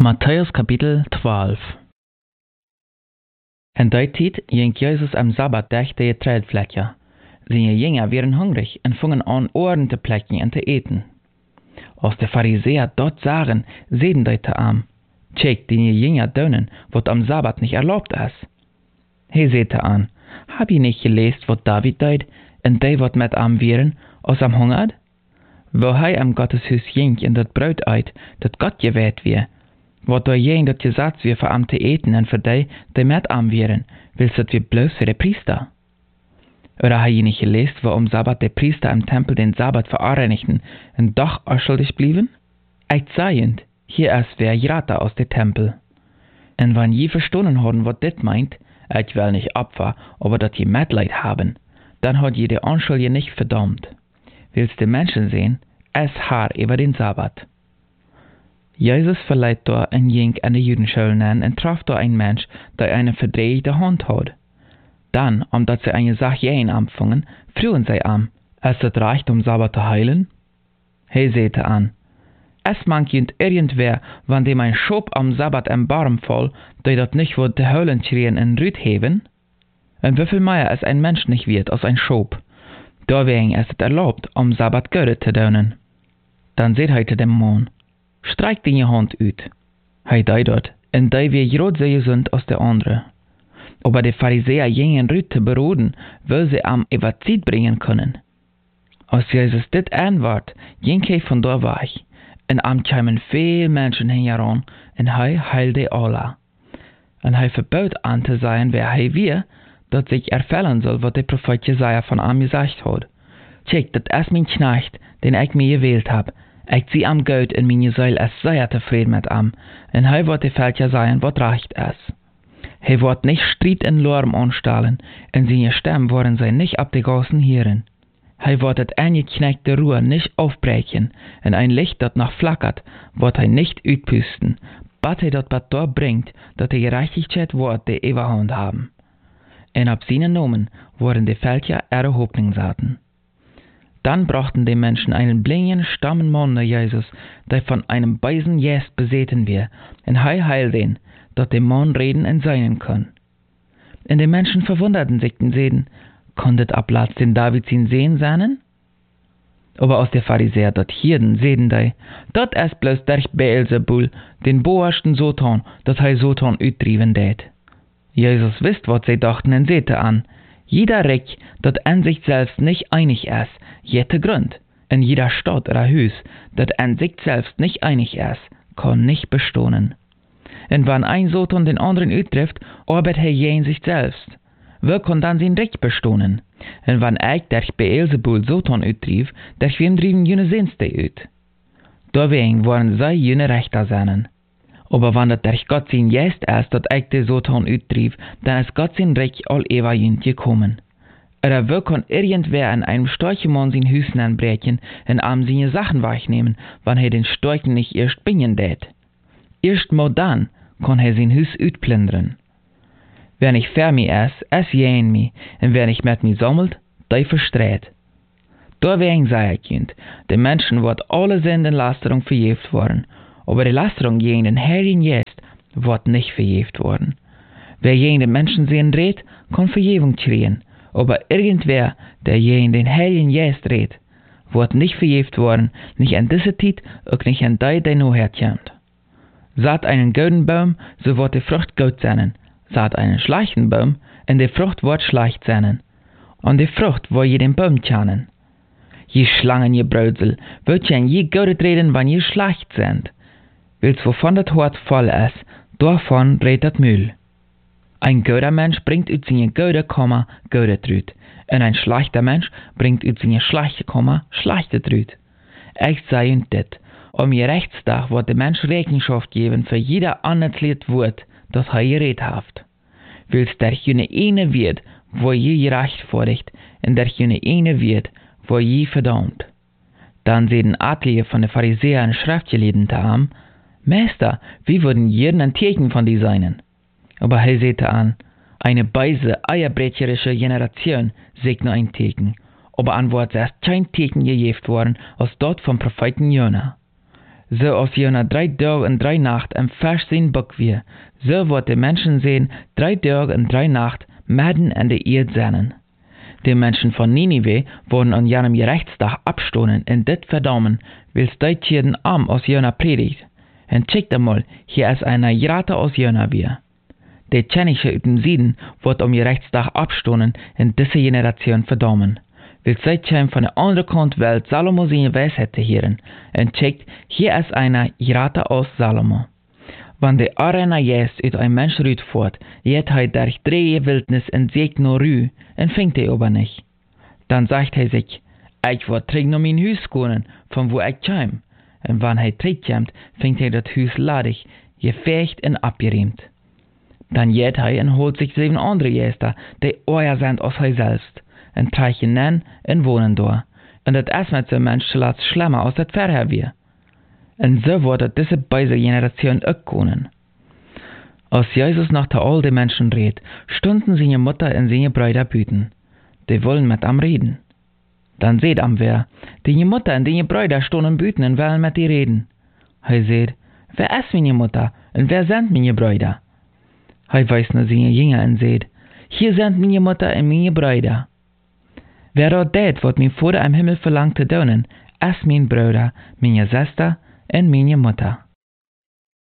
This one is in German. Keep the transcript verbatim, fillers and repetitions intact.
Matthäus Kapitel twaalf. In die Tijd ging Jezus am Sabbatdag de Trädfläche. Seine Jünger waren hungrig und fingen an, Ohren zu plecken und zu eten. Als die Pharisäer dort sahen, sehen die zu am. Check, die Jünger dönen, was am Sabbat nicht erlaubt ist. He sagte an, hab ihr nicht gelesen, was David deut, und die, wat mit am wären, als am hungert? Wo hij am Gotteshus ging und dat Brot eit, dat Gott gewählt wir, wat da jen dat Gesetz wir für am zu eten und für die, die mit am wären, willst dat wir bloß für die Priester? Oder ha ihr nicht gelesen, wo am Sabbat die Priester im Tempel den Sabbat vereinigten und doch unschuldig blieben? Echt seiend, hier ist wer Jrata aus dem Tempel. Und wenn je verstanden haben, was dit meint, ich will nicht Opfer, aber dat je Mitleid haben, dann hat je die Unschuldige nicht verdammt. Willst du Menschen sehen, es Haar über den Sabbat. Jesus verleiht da ein Jink an die Judenschule an und traf da ein Mensch, der eine verdrehte Hand hat. Dann, omdat sie eine Sache jähen anfangen, frühen sie an, es het reicht, um Sabbat zu heilen? He sagte an, es mankt irgendwer, wann dem ein Schop am Sabbat im Baum fall, der dat nicht wird die Höhlen schrien in Rüd heben? Und wieviel mehr es ein Mensch nicht wird als ein Schop? Deswegen ist es erlaubt, am Sabbat Göre zu dönen. Dann seht heute dem Mann, streik deine Hand ut. Hei dei dort, und dei wie grad sehr gesund als der andere. Aber die Pharisäer gingen Rüd zu beroden, weil sie am Evazid bringen können. Als Jesus dit anwart, ging er von da weg, und am kamen viel Menschen heran, und hei heilte alle. Und hei verbot an zu sein, wer hei wir, dat sich erfüllen soll, was der Prophet Jesaja von am gesagt hat. Check, dat ist mein Knecht, den ich mir gewählt hab. Ich zieh am Geld in meine Seele, es sei er zufrieden mit am, und hei wird die Fälscher sein, was recht ist. Hei wird nicht Streit in Lärm anstellen, und seine Stimmen wollen sie nicht ab die Gassen hören. Hei wird das angekneckte Ruhe nicht aufbrechen, und ein Licht, dat noch flackert, wird hei nicht utpusten, bat hei dat bat dort bringt, dat die Gerechtigkeit wird die Überhand haben. Und ab seinen Namen wurden die Völker ihre Hoffnung saten. Dann brachten die Menschen einen blinden, stammen Mann nach Jesus, der von einem Beisen Jest besäten wir, und hei heil den, dat der Mann reden und sein kann. Und die Menschen verwunderten sich und sehen, konntet ablatz den David ihn sehen seinen? Aber aus der Pharisäer dort Hirden sehen die, dat ist bloß der Beelzebul, den boersten Sotan, dat hei Sotan uttrieben det. Jesus wisst, was sie dachten, und sehte an, jeder Reck, dat an sich selbst nicht einig ist, jette Grund. In jeder Stadt oder Hüs, dat an sich selbst nicht einig ist, kann nicht bestohnen. Und wenn ein Sotan den anderen uttrifft, arbeitet er je in sich selbst. Wer kann dann sein Recht bestohnen? Und wenn ich der Beelzebul Sotan uttrieb, der wem drieben jene Sehnste ut. Deswegen wollen sie jene Rechter sein. Aber wenn das der Gott sein Jest ist, dat ich de Sotan uttrieb, dann ist Gott sein Recht all ewig jünd gekommen. Oder wer kann irgendwer an einem Storchemann sein Hüsen anbrechen und am seine Sachen wegnehmen, wenn er den Storchen nicht erst bringen det? Erst mal dann kann er sein Hüs utplündern. Wer nicht für mich ist, es jähen mich, und wer nicht mit mir sammelt, der verstreht. Deswegen sei ich jünd, den Menschen wird alle Sündenlasterung verjäft worden, aber die Lasterung gegen den Herrn jetzt wird nicht verjäft worden. Wer gegen den Menschen sehen dreht, kann Verjährung kriegen, aber irgendwer, der gegen den Herrn jetzt dreht, wird nicht verjäft worden, nicht an dieser Zeit, auch nicht an die, die noch herkommt. Saat einen goldenen Baum, so wird die Frucht gut sein. Saat einen schlechten Baum, und die Frucht wird schlecht sein. Und die Frucht wird je den Baum kennen. Je Schlangen, je Brösel, wird je an je gut reden, wenn je schlecht sind. Willst wovon das Hort voll ist, davon redet das Müll. Ein guter Mensch bringt ut seine gute Komma gute Trüt, und ein schlechter Mensch bringt ut seine schlechte Komma schlechte Trüt. Ich sei und dit, um ihr Rechtstag wird der Mensch Rechenschaft geben für jeder anerklärt Wort, das er geredet haft. Willst der jene eine wird, wo je gerecht vorricht, und der jene eine wird, wo je verdammt. Dann sehen etliche von den Pharisäern Schriftgelesen haben, Meister, wie würden jeden ein Tierchen von die seinen? Aber er sagte an, eine beise, eierbrecherische Generation sagt nur ein Tierchen, aber an Wort erst kein Tierchen gejeft worden, als dort vom Propheten Jona. so als jener drei Tage und drei Nacht im Vers sein Buck wie, so wird die Menschen sehen, drei Tage und drei Nacht mitten in der Erde sein. Die Menschen von Ninive wurden an jenem Gerechtstag abstoßen und dit verdammen, weil sie jeden Arm aus jener predigt. Und checkt einmal, hier ist einer Gerate aus jener wie. Die Tschenische aus dem Süden wird am Gerechtstag abstoßen und diese Generation verdammen. Weil sie kämen von der anderen Kant Welt Salomo seine Weisheit zu hören. Und checkt, hier ist einer Gerate aus Salomo. Wenn der Arena jetzt uit ein Mensch rüht fort, jet hij durch drei Wildnis en seekt no rü, en fängt er aber nicht. Dann sagt er sich, ich will terug nach mein Haus gehen, von wo ich kam. Und wenn er zurückkommt, fängt er das Haus ladig, gefecht und abgeräumt. Dann jet hij und holt sich sieben andere Gäste, die euer sind als er selbst, und treichen nen und wohnen da. Und das ist mit so ein Mensch zuletzt schlimmer als das vorher wie. Und so wird diese beide Generationen auch kommen. Als Jesus nach der all den Menschen redet, stunden seine Mutter und seine Brüder büten. Die wollen mit ihm reden. Dann seht am wer, die Mutter und die Brüder stunden büten und wollen mit ihr reden. Er sagt, wer ist meine Mutter und wer sind meine Brüder? Er weist nach seine Jünger und sagt, hier sind meine Mutter und meine Brüder. Wer dort tät, was mein Vater im Himmel verlangt zu tun, ist mein Bruder, meine Schwester und meine Mutter.